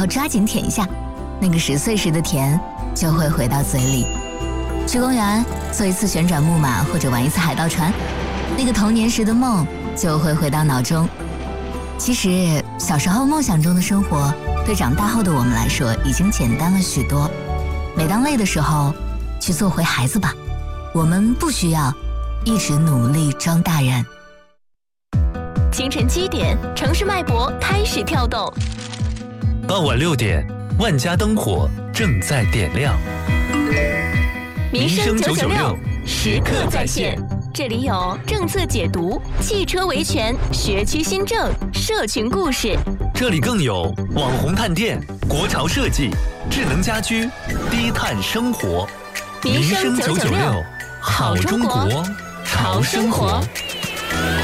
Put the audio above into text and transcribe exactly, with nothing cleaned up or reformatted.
后抓紧舔一下，那个十岁时的甜就会回到嘴里。去公园坐一次旋转木马或者玩一次海盗船，那个童年时的梦就会回到脑中。其实小时候梦想中的生活对长大后的我们来说已经简单了许多。每当累的时候，去做回孩子吧，我们不需要一直努力装大人。 清晨七点，城市脉搏开始跳动。 傍晚六点，万家灯火正在点亮。 民生九九六，时刻在线。这里有政策解读、汽车维权、学区新政、社群故事。 这里更有网红探店、国潮设计、智能家居、低碳生活。 民生九九六， 好中国，潮生活。